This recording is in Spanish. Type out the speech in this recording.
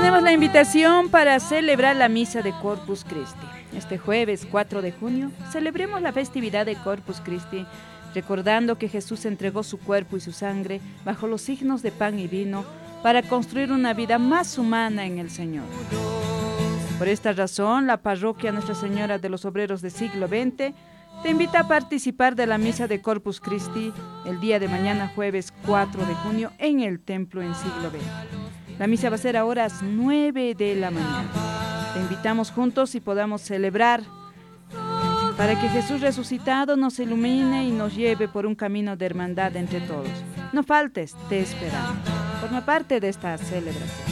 tenemos la invitación para celebrar la misa de Corpus Christi. Este jueves 4 de junio celebremos la festividad de Corpus Christi, recordando que Jesús entregó su cuerpo y su sangre bajo los signos de pan y vino para construir una vida más humana en el Señor. Por esta razón, la parroquia Nuestra Señora de los Obreros del Siglo XX te invita a participar de la misa de Corpus Christi el día de mañana, jueves 4 de junio, en el templo en Siglo XX. La misa va a ser a horas 9 de la mañana. Te invitamos juntos y podamos celebrar para que Jesús resucitado nos ilumine y nos lleve por un camino de hermandad entre todos. No faltes, te esperamos. Forma parte de esta celebración.